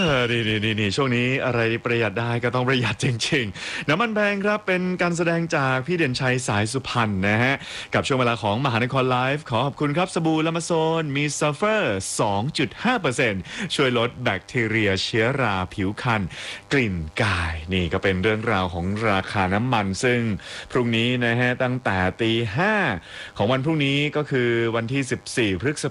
นี่ช่วงนี้อะไรประหยัดได้ก็ต้องประหยัดจริงๆน้ำมันแพงครับเป็นการแสดงจากพี่เด่นชัยสายสุพรรณนะฮะกับช่วงเวลาของมหานครไลฟ์ขอขอบคุณครับสบู่ลามาโซนมีซัลเฟอร์ 2.5% ช่วยลดแบคทีเรียเชื้อราผิวคันกลิ่นกายนี่ก็เป็นเรื่องราวของราคาน้ำมันซึ่งพรุ่งนี้นะฮะตั้งแต่ตี 5ของวันพรุ่งนี้ก็คือวันที่14พฤษ